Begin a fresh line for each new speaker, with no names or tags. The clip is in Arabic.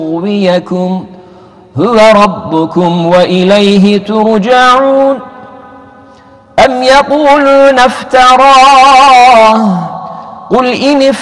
يغويكم هو ربكم وإليه ترجعون. أم يقولون افتراه قل إن